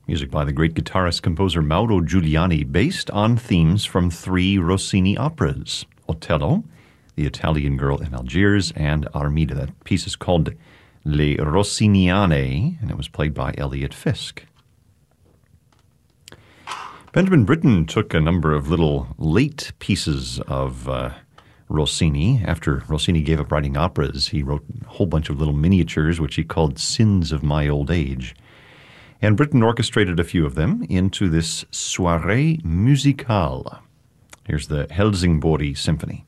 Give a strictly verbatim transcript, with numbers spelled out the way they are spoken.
Music by the great guitarist-composer Mauro Giuliani, based on themes from three Rossini operas, Otello, The Italian Girl in Algiers, and Armida. That piece is called Le Rossiniane, and it was played by Elliot Fisk. Benjamin Britten took a number of little late pieces of uh, Rossini. After Rossini gave up writing operas, he wrote a whole bunch of little miniatures, which he called Sins of My Old Age. And Britten orchestrated a few of them into this Soirée Musicale. Here's the Helsingborg Symphony.